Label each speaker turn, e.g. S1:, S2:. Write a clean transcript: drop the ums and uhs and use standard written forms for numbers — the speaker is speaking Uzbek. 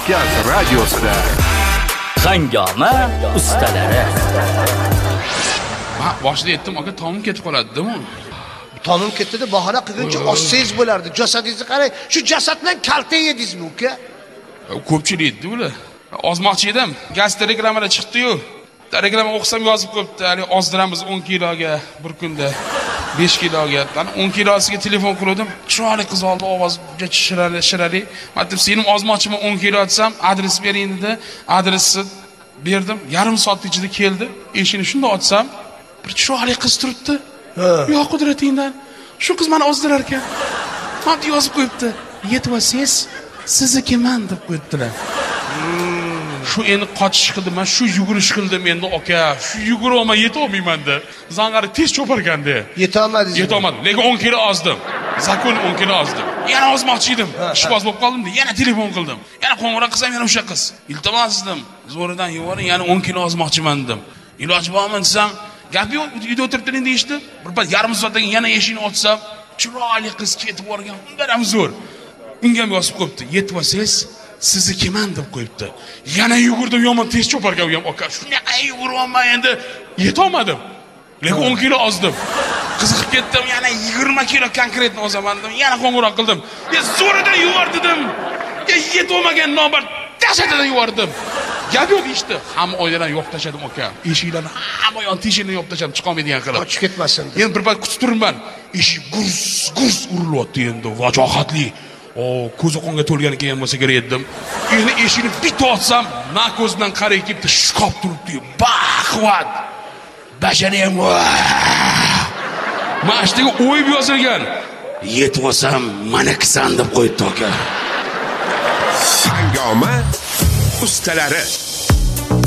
S1: Kavkaz radiosida
S2: Hangoma ustalari.
S3: Ha, boshida aytdim, aka tomim ketib qoladi-da.
S4: Tonim ketdi-da, bahona qilguncha ossangiz bo'lardi. Jasadingizni qarang, shu jasad bilan kalta yedingizmi, uka?
S3: Ko'pchilik edi ular. Ozmoqchi edim. Gazeta reklamalar chiqdi-yu. Reklama o'qisam yozib qo'yibdi. Hali ozdiramiz 10 kiloga bir kunda, 5 kiloga. 10 kilosiga telefon qildim. Chiroyli qiz oldi, ovozga shirali. Matib senim ozmoqchiman 10 kilo atsam, adres bering dedi. Adresni berdim. Yarim soat ichida keldi. Eshikni shunda ochsam, bir chiroyli qiz turibdi. Yo qudratingdan. Shu qiz meni ozdirar ekan. Xat yozib qo'yibdi. Yetvasangiz siznikiman deb qo'yibdilar. Shu endi qochish qildim, men shu yugurish qildim endi aka. Shu yugurolmay yeta olmayman-da. Zangari tez cho'parganda.
S4: Yeta olmadingiz.
S3: Yeta olmadim. Lekin 10 kilo ozdim. Zakon 10 kilo ozdim. Yana ozmoqchi edim. Ishboz bo'lib qoldim-da, yana telefon qildim. Yana qo'ng'iroq qilsam yana o'sha qiz. Iltimos dedim. Zo'ridan yuboring, yana 10 kilo ozmoqchiman dedim. Iloji bormi desam, gap yo'q, uyda o'tiribding deyishdi. Bir pas yarim soatdan keyin yana eshikni ochsam, chiroyli qiz ketib borgan. Undan ham zo'r. Unga ham yozib qo'yibdi. Yetvasangiz siznikiman deb qo'yibdi. Yana yugurdim, yomon tez cho'parga ham aka. Shunaqa yuguryapman endi yeta olmadim. Lekin 10 kilo ozdim. Qiziqib ketdim, yana 20 kilo konkretni ozaman dedim. Yana qo'ng'iroq qildim. Zo'ridan yubordim. Yeta olmagan nomard tashadan yubordim. Gap yo'q ishdi. Hamma oilalarni yo'q tashadim aka. Eshiklarni hamma yon teshikni yo'q tashadim, chiqa olmaydigan qilib.
S4: Qochib ketmasin.
S3: Endi bir pas kutib turibman. Eshik gurs urilyapti endi, vajohatli. Ko'zi qonga to'lgan ekan bo'lsa kerak edim. Endi eshikni bitta ochsam, na ko'zdan qarayib ketdi, shkof turibdi. Baqvat. Bashariyam. Mashtaga o'yib yozilgan. Yetmasam, manakisan deb qo'yibdi aka.
S1: Hangoma ustalari.